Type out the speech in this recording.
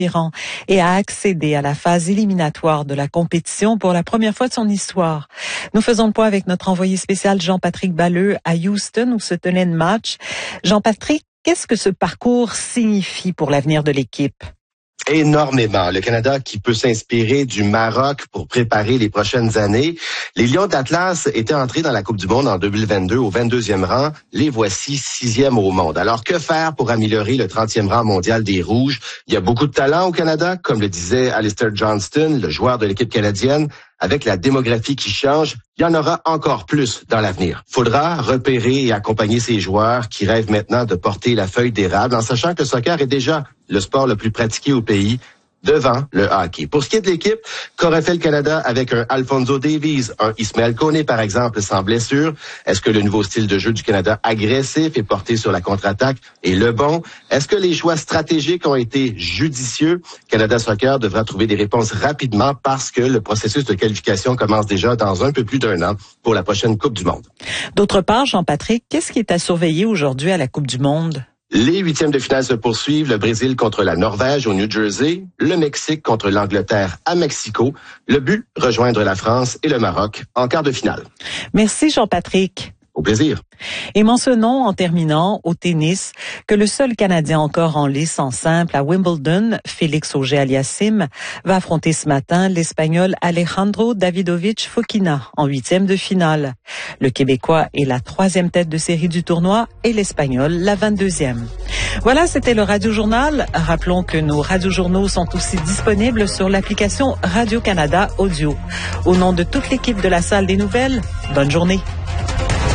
aspirant et a accédé à la phase éliminatoire de la compétition pour la première fois de son histoire. Nous faisons le point avec notre envoyé spécial Jean-Patrick Balleux à Houston où se tenait le match. Jean-Patrick, qu'est-ce que ce parcours signifie pour l'avenir de l'équipe? Énormément. Le Canada qui peut s'inspirer du Maroc pour préparer les prochaines années. Les Lions d'Atlas étaient entrés dans la Coupe du Monde en 2022 au 22e rang. Les voici 6e au monde. Alors, que faire pour améliorer le 30e rang mondial des Rouges? Il y a beaucoup de talent au Canada, comme le disait Alistair Johnston, le joueur de l'équipe canadienne. Avec la démographie qui change, il y en aura encore plus dans l'avenir. Faudra repérer et accompagner ces joueurs qui rêvent maintenant de porter la feuille d'érable en sachant que le soccer est déjà le sport le plus pratiqué au pays, devant le hockey. Pour ce qui est de l'équipe, qu'aurait fait le Canada avec un Alphonso Davies, un Ismaël Koné par exemple, sans blessure? Est-ce que le nouveau style de jeu du Canada agressif et porté sur la contre-attaque est le bon? Est-ce que les choix stratégiques ont été judicieux? Canada Soccer devra trouver des réponses rapidement parce que le processus de qualification commence déjà dans un peu plus d'1 an pour la prochaine Coupe du Monde. D'autre part, Jean-Patrick, qu'est-ce qui est à surveiller aujourd'hui à la Coupe du Monde? Les huitièmes de finale se poursuivent. Le Brésil contre la Norvège au New Jersey. Le Mexique contre l'Angleterre à Mexico. Le but, rejoindre la France et le Maroc en quart de finale. Merci Jean-Patrick. Au plaisir. Et mentionnons en terminant au tennis que le seul Canadien encore en lice en simple à Wimbledon, Félix Auger-Aliassime, va affronter ce matin l'Espagnol Alejandro Davidovich Fokina en 8e de finale. Le Québécois est la 3e tête de série du tournoi et l'Espagnol la 22e. Voilà, c'était le Radio-Journal. Rappelons que nos radiojournaux sont aussi disponibles sur l'application Radio-Canada Audio. Au nom de toute l'équipe de la Salle des Nouvelles, bonne journée.